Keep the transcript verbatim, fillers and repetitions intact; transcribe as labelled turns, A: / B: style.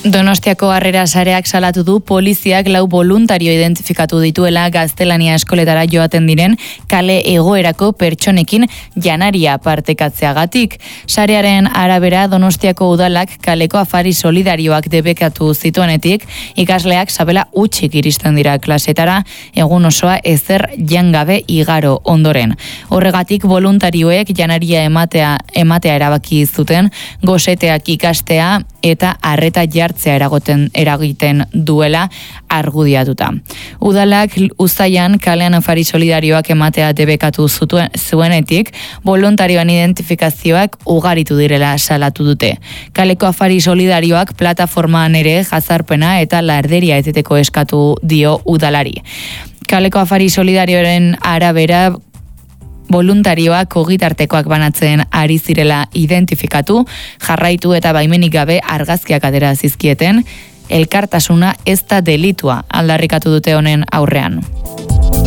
A: Donostiako Harrera sareak salatu du poliziak lau voluntario identifikatu dituela gaztelania eskoletara joaten diren kale egoerako pertsonekin janaria partekatzeagatik. Sarearen arabera Donostiako udalak kaleko afari solidarioak debekatu zituenetik, ikasleak sabela utxik iristen dira klasetara, egun osoa ezer jangabe igaro ondoren. Horregatik voluntarioek janaria ematea, ematea erabaki zuten, goseteak ikastea eta arreta jartzea eragoten eragiten duela argudiatuta. Udalak uztailan kalean afari solidarioak ematea debekatu zutuen, zuenetik, voluntarioan identifikazioak ugaritu direla salatu dute. Kaleko afari solidarioak plataformaan ere jazarpena eta larderia eteteko eskatu dio udalari. Kaleko afari solidarioaren arabera voluntarioak ogitartekoak banatzen ari zirela identifikatu, jarraitu eta baimenik gabe argazkiak atera zizkieten, elkartasuna ez da delitua aldarrikatu dute honen aurrean.